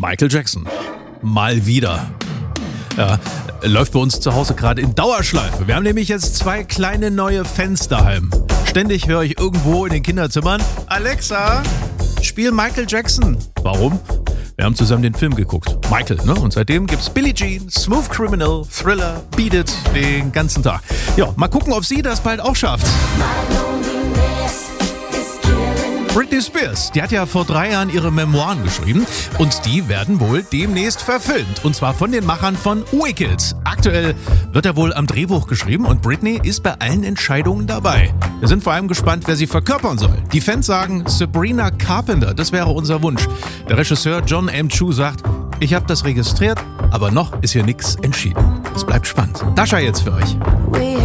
Michael Jackson. Mal wieder. Ja, läuft bei uns zu Hause gerade in Dauerschleife. Wir haben nämlich jetzt 2 kleine neue Fans daheim. Ständig höre ich irgendwo in den Kinderzimmern: Alexa, spiel Michael Jackson. Warum? Wir haben zusammen den Film geguckt. Michael, ne? Und seitdem gibt's Billie Jean, Smooth Criminal, Thriller, Beat It den ganzen Tag. Ja, mal gucken, ob sie das bald auch schafft. Britney Spears, die hat ja vor 3 Jahren ihre Memoiren geschrieben und die werden wohl demnächst verfilmt. Und zwar von den Machern von Wicked. Aktuell wird er wohl am Drehbuch geschrieben und Britney ist bei allen Entscheidungen dabei. Wir sind vor allem gespannt, wer sie verkörpern soll. Die Fans sagen Sabrina Carpenter, das wäre unser Wunsch. Der Regisseur John M. Chu sagt: Ich habe das registriert, aber noch ist hier nichts entschieden. Es bleibt spannend. Dasha jetzt für euch.